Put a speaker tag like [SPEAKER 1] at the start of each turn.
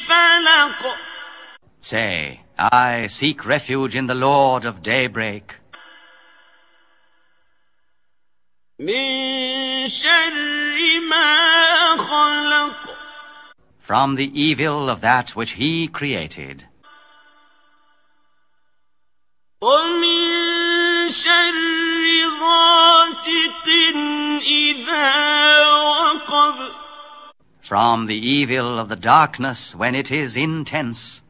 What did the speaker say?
[SPEAKER 1] فلق.
[SPEAKER 2] Say, I seek refuge in the Lord of daybreak.
[SPEAKER 1] من شر ما خلق.
[SPEAKER 2] From the evil of that which he created.
[SPEAKER 1] ومن شر غاسق إذا وقب.
[SPEAKER 2] From the evil of the darkness when it is intense.